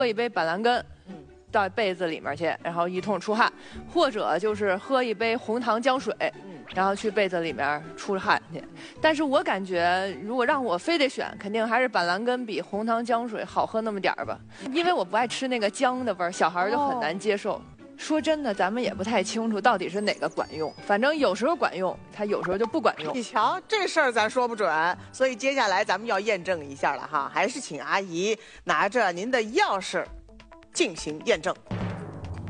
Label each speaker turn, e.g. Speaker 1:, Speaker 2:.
Speaker 1: 喝一杯板蓝根，到被子里面去，然后一通出汗，或者就是喝一杯红糖姜水，然后去被子里面出汗去。但是我感觉，如果让我非得选，肯定还是板蓝根比红糖姜水好喝那么点儿吧，因为我不爱吃那个姜的味儿，小孩就很难接受。说真的，咱们也不太清楚到底是哪个管用，反正有时候管用，它有时候就不管用。
Speaker 2: 你瞧，这事儿咱说不准，所以接下来咱们要验证一下了哈，还是请阿姨拿着您的钥匙进行验证。